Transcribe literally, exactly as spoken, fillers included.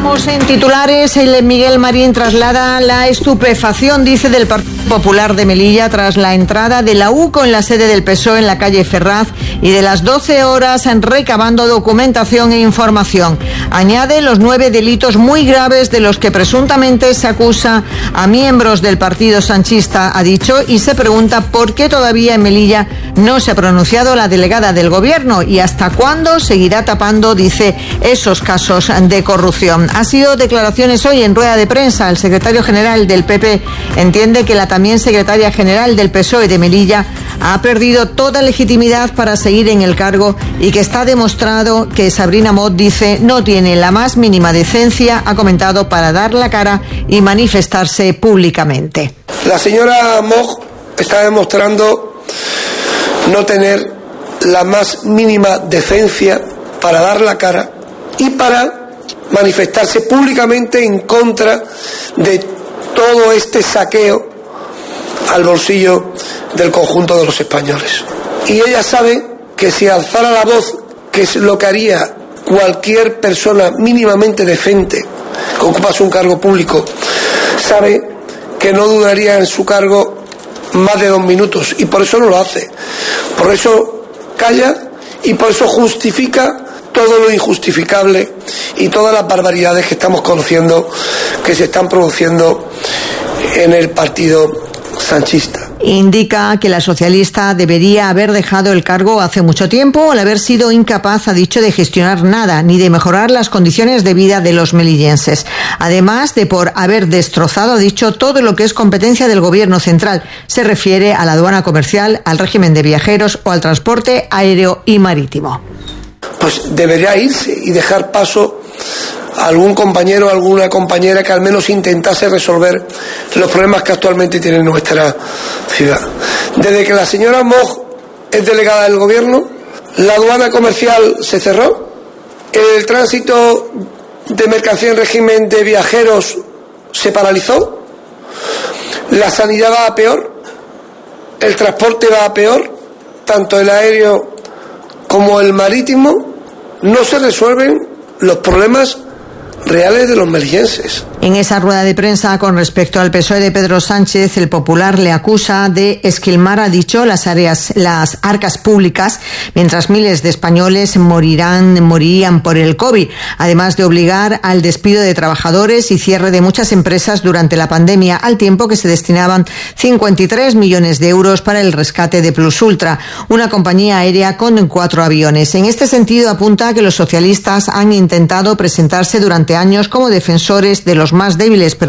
Entramos en titulares. El Miguel Marín traslada la estupefacción, dice, del Partido Popular de Melilla tras la entrada de la U C O en la sede del P S O E en la calle Ferraz y de las doce horas recabando documentación e información. Añade los nueve delitos muy graves de los que presuntamente se acusa a miembros del partido sanchista, ha dicho, y se pregunta por qué todavía en Melilla no se ha pronunciado la delegada del Gobierno y hasta cuándo seguirá tapando, dice, esos casos de corrupción. Ha sido declaraciones hoy en rueda de prensa. El secretario general del P P entiende que la también secretaria general del P S O E de Melilla ha perdido toda legitimidad para seguir en el cargo y que está demostrado que Sabrina Mott, dice, no tiene la más mínima decencia, ha comentado, para dar la cara y manifestarse públicamente. La señora Mott está demostrando no tener la más mínima decencia para dar la cara y para manifestarse públicamente en contra de todo este saqueo al bolsillo del conjunto de los españoles. Y ella sabe que si alzara la voz, que es lo que haría cualquier persona mínimamente decente que ocupase un cargo público, sabe que no dudaría en su cargo más de dos minutos, y por eso no lo hace. Por eso calla y por eso justifica todo lo injustificable y todas las barbaridades que estamos conociendo que se están produciendo en el partido sanchista. Indica que la socialista debería haber dejado el cargo hace mucho tiempo al haber sido incapaz, ha dicho, de gestionar nada ni de mejorar las condiciones de vida de los melillenses. Además de por haber destrozado, ha dicho, todo lo que es competencia del Gobierno central. Se refiere a la aduana comercial, al régimen de viajeros o al transporte aéreo y marítimo. Pues debería irse y dejar paso a algún compañero o alguna compañera que al menos intentase resolver los problemas que actualmente tiene nuestra ciudad. Desde que la señora Mott es delegada del Gobierno, la aduana comercial se cerró, el tránsito de mercancía en régimen de viajeros se paralizó, la sanidad va a peor, el transporte va a peor, tanto el aéreo como el marítimo. No se resuelven los problemas reales de los melillenses. En esa rueda de prensa con respecto al P S O E de Pedro Sánchez, el Popular le acusa de esquilmar, ha dicho, las áreas, las arcas públicas, mientras miles de españoles morirán, morirían por el COVID, además de obligar al despido de trabajadores y cierre de muchas empresas durante la pandemia, al tiempo que se destinaban cincuenta y tres millones de euros para el rescate de Plus Ultra, una compañía aérea con cuatro aviones. En este sentido, apunta que los socialistas han intentado presentarse durante años como defensores de los más débiles, pero